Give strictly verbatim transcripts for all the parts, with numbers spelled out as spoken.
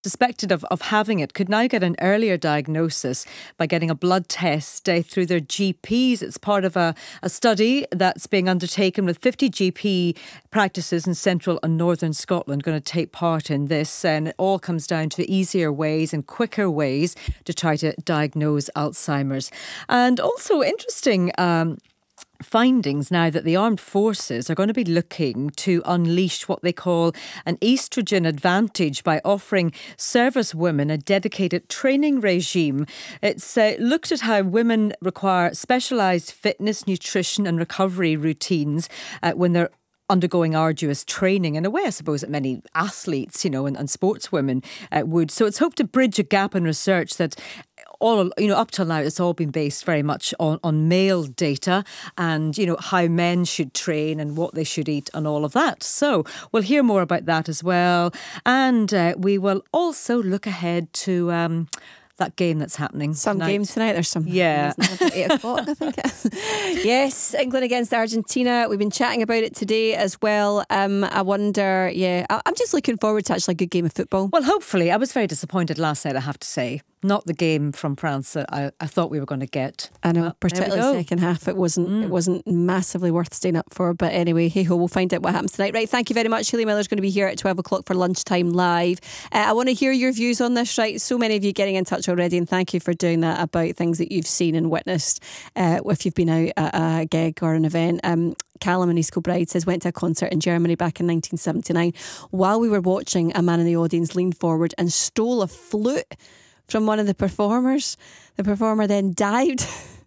suspected of, of having it could now get an earlier diagnosis by getting a blood test uh, through their G Ps. It's part of a, a study that's being undertaken with fifty G P practices in central and northern Scotland going to take part in this. And it all comes down to easier ways and quicker ways to try to diagnose Alzheimer's. And also interesting... Um, findings now that the armed forces are going to be looking to unleash what they call an estrogen advantage by offering service women a dedicated training regime. It's uh, looked at how women require specialised fitness, nutrition and recovery routines uh, when they're undergoing arduous training, in a way I suppose that many athletes, you know, and, and sportswomen uh, would. So it's hoped to bridge a gap in research that all, you know, up till now, it's all been based very much on, on male data and, you know, how men should train and what they should eat and all of that. So we'll hear more about that as well. And uh, we will also look ahead to... Um, that game that's happening Some tonight. game tonight. There's some. Yeah. eight o'clock, I think. Yes, England against Argentina. We've been chatting about it today as well. Um, I wonder, yeah, I- I'm just looking forward to actually a good game of football. Well, hopefully. I was very disappointed last night, I have to say. Not the game from France that I, I thought we were going to get. I know, Well, particularly second half, it wasn't Mm. it wasn't massively worth staying up for. But anyway, hey ho, we'll find out what happens tonight. Right, thank you very much. Hayley Miller's going to be here at twelve o'clock for lunchtime live. Uh, I want to hear your views on this. Right, so many of you getting in touch already, and thank you for doing that about things that you've seen and witnessed. Uh, if you've been out at a gig or an event. Um, Callum in East Kilbride says went to a concert in Germany back in nineteen seventy-nine. While we were watching, a man in the audience leaned forward and stole a flute from one of the performers. The performer then dived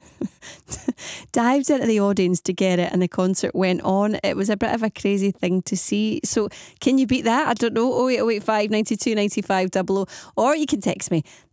dived into the audience to get it, and the concert went on. It was a bit of a crazy thing to see. So can you beat that? I don't know. oh eight oh eight five, nine two, nine five double oh, or you can text me